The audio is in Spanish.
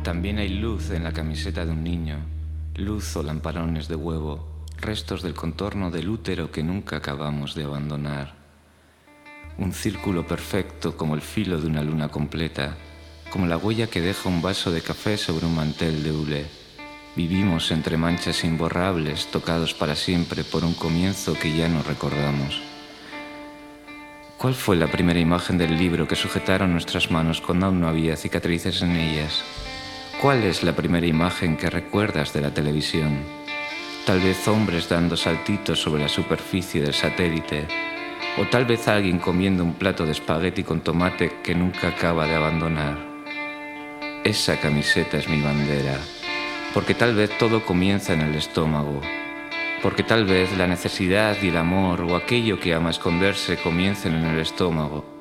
También hay luz en la camiseta de un niño, luz o lamparones de huevo, restos del contorno del útero que nunca acabamos de abandonar. Un círculo perfecto como el filo de una luna completa, como la huella que deja un vaso de café sobre un mantel de hule. Vivimos entre manchas imborrables, tocados para siempre por un comienzo que ya no recordamos. ¿Cuál fue la primera imagen del libro que sujetaron nuestras manos cuando aún no había cicatrices en ellas? ¿Cuál es la primera imagen que recuerdas de la televisión? Tal vez hombres dando saltitos sobre la superficie del satélite, o tal vez alguien comiendo un plato de espagueti con tomate que nunca acaba de abandonar. Esa camiseta es mi bandera, porque tal vez todo comienza en el estómago, porque tal vez la necesidad y el amor o aquello que ama esconderse comiencen en el estómago.